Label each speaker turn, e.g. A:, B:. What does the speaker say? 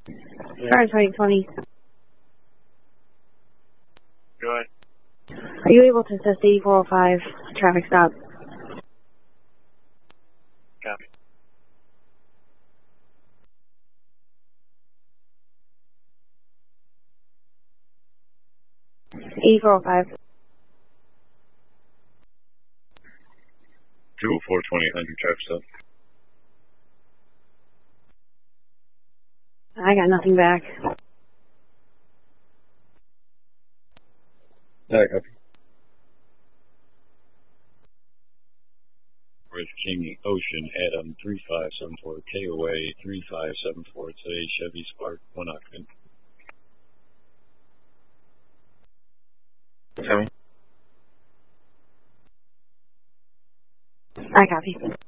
A: Car 2020.
B: Go ahead.
A: Are you able to assist 8405 traffic stop?
B: Copy.
A: E405.
B: 204 2000 traffic stop.
A: I got nothing back.
B: Copy. With King Ocean, Adam 3574, KOA 3574, today Chevy Spark, 1 occupant.
A: I copy.